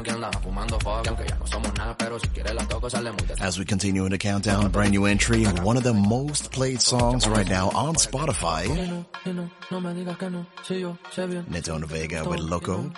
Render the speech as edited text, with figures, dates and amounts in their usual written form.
As we continue in the countdown, a brand new entry, one of the most played songs right now on Spotify. Neto Vega with Loco.